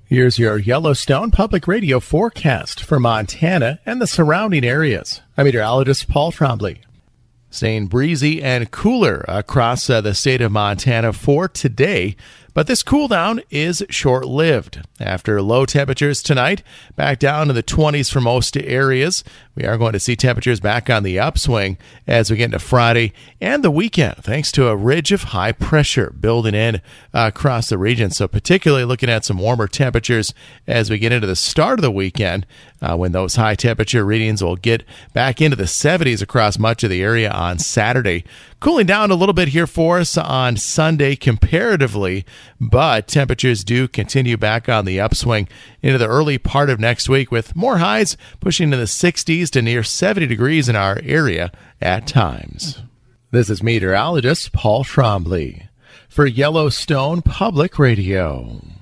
Here's your Yellowstone Public Radio forecast for Montana and the surrounding areas. I'm meteorologist Paul Trombley. Staying breezy and cooler across the state of Montana for today, but this cool down is short-lived. After low temperatures tonight, back down to the 20s for most areas. We are going to see temperatures back on the upswing as we get into Friday and the weekend, thanks to a ridge of high pressure building in across the region. So particularly looking at some warmer temperatures as we get into the start of the weekend, when those high temperature readings will get back into the 70s across much of the area on Saturday. Cooling down a little bit here for us on Sunday comparatively, but temperatures do continue back on the upswing into the early part of next week, with more highs pushing to the 60s to near 70 degrees in our area at times. This is meteorologist Paul Trombley for Yellowstone Public Radio.